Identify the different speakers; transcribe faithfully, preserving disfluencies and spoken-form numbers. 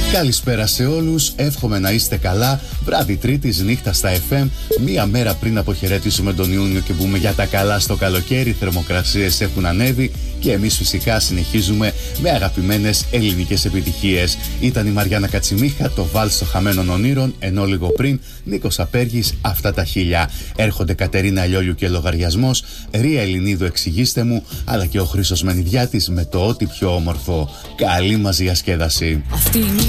Speaker 1: Καλησπέρα σε όλους, εύχομαι να είστε καλά. Βράδυ Τρίτης, νύχτα στα εφ εμ. Μία μέρα πριν αποχαιρετήσουμε τον Ιούνιο και μπούμε για τα καλά στο καλοκαίρι. Οι θερμοκρασίες έχουν ανέβει και εμείς φυσικά συνεχίζουμε με αγαπημένες ελληνικές επιτυχίες. Ήταν η Μαριάννα Κατσιμίχα, το βάλς των χαμένων ονείρων, ενώ λίγο πριν Νίκος Απέργης, αυτά τα χίλια. Έρχονται Κατερίνα Λιόλιου και Λογαριασμός, Ρία Ελληνίδου εξηγήστε μου, αλλά και ο Χρήστος Μενιδιάτης με το ό,τι πιο όμορφο. Καλή μας διασκέδαση.
Speaker 2: Αυτή είναι